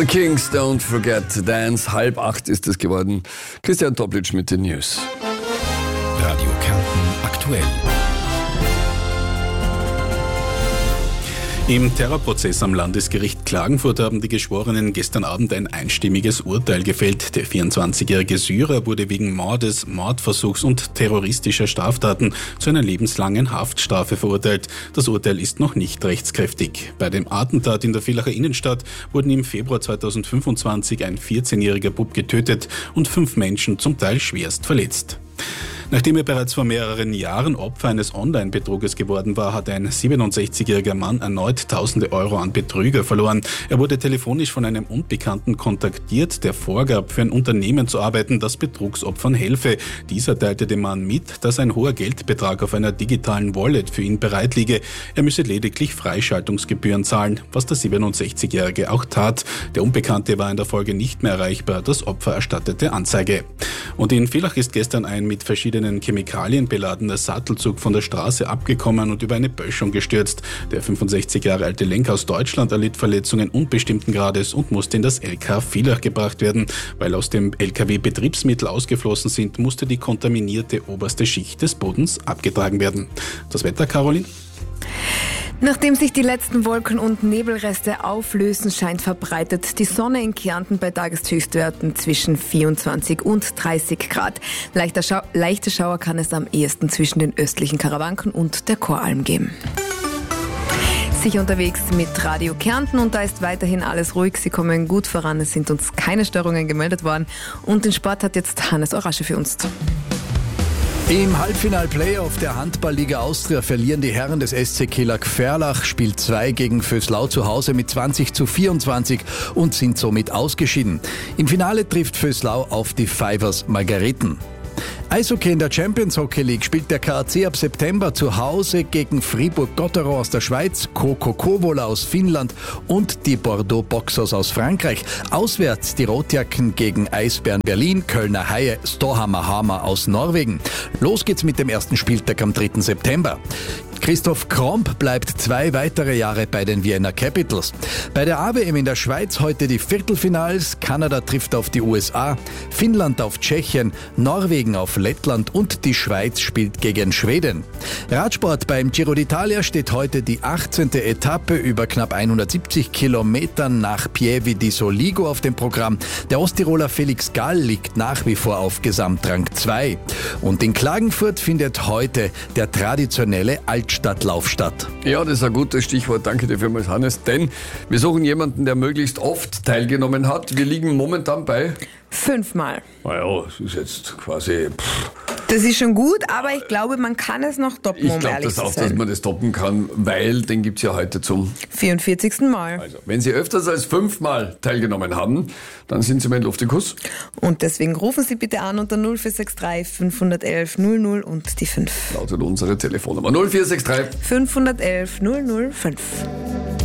The Kings Don't Forget to Dance. 7:30 ist es geworden. Christian Toplitsch mit den News. Radio Kärnten aktuell. Im Terrorprozess am Landesgericht Klagenfurt haben die Geschworenen gestern Abend ein einstimmiges Urteil gefällt. Der 24-jährige Syrer wurde wegen Mordes, Mordversuchs und terroristischer Straftaten zu einer lebenslangen Haftstrafe verurteilt. Das Urteil ist noch nicht rechtskräftig. Bei dem Attentat in der Villacher Innenstadt wurden im Februar 2025 ein 14-jähriger Bub getötet und 5 Menschen zum Teil schwerst verletzt. Nachdem er bereits vor mehreren Jahren Opfer eines Online-Betruges geworden war, hat ein 67-jähriger Mann erneut Tausende Euro an Betrüger verloren. Er wurde telefonisch von einem Unbekannten kontaktiert, der vorgab, für ein Unternehmen zu arbeiten, das Betrugsopfern helfe. Dieser teilte dem Mann mit, dass ein hoher Geldbetrag auf einer digitalen Wallet für ihn bereit liege. Er müsse lediglich Freischaltungsgebühren zahlen, was der 67-jährige auch tat. Der Unbekannte war in der Folge nicht mehr erreichbar. Das Opfer erstattete Anzeige. Und in Villach ist gestern ein mit verschiedenen Chemikalien beladener Sattelzug von der Straße abgekommen und über eine Böschung gestürzt. Der 65 Jahre alte Lenker aus Deutschland erlitt Verletzungen unbestimmten Grades und musste in das LK Villach gebracht werden. Weil aus dem LKW Betriebsmittel ausgeflossen sind, musste die kontaminierte oberste Schicht des Bodens abgetragen werden. Das Wetter, Caroline? Nachdem sich die letzten Wolken- und Nebelreste auflösen, scheint verbreitet die Sonne in Kärnten bei Tageshöchstwerten zwischen 24 und 30 Grad. Leichte Schauer kann es am ehesten zwischen den östlichen Karawanken und der Choralm geben. Sicher unterwegs mit Radio Kärnten und da ist weiterhin alles ruhig. Sie kommen gut voran, es sind uns keine Störungen gemeldet worden. Und den Sport hat jetzt Hannes Orasche für uns. Im Halbfinal-Playoff der Handball-Liga Austria verlieren die Herren des SC Kelag Ferlach Spiel 2 gegen Vöslau zu Hause mit 20:24 und sind somit ausgeschieden. Im Finale trifft Vöslau auf die Fivers Margareten. Eishockey in der Champions Hockey League spielt der KAC ab September zu Hause gegen Fribourg-Gotteron aus der Schweiz, KK Kouvola aus Finnland und die Bordeaux Boxers aus Frankreich. Auswärts die Rotjacken gegen Eisbären Berlin, Kölner Haie, Storhamar Hamar aus Norwegen. Los geht's mit dem ersten Spieltag am 3. September. Christoph Kromp bleibt 2 weitere Jahre bei den Vienna Capitals. Bei der AWM in der Schweiz heute die Viertelfinals. Kanada trifft auf die USA, Finnland auf Tschechien, Norwegen auf Lettland und die Schweiz spielt gegen Schweden. Radsport beim Giro d'Italia steht heute die 18. Etappe über knapp 170 Kilometern nach Pieve di Soligo auf dem Programm. Der Osttiroler Felix Gall liegt nach wie vor auf Gesamtrang 2. Und in Klagenfurt findet heute der traditionelle Altstadtlauf statt. Ja, das ist ein gutes Stichwort. Danke dir vielmals, Hannes. Denn wir suchen jemanden, der möglichst oft teilgenommen hat. Wir liegen momentan bei 5-mal. Naja, das ist jetzt quasi... Das ist schon gut, aber ich glaube, man kann es noch toppen, Ich glaube das auch, dass man das toppen kann, weil den gibt es ja heute zum 44. Mal. Also, wenn Sie öfters als 5-mal teilgenommen haben, dann sind Sie mein Luftikus. Und deswegen rufen Sie bitte an unter 0463 511 00 und die 5. Lautet unsere Telefonnummer 0463 511 005.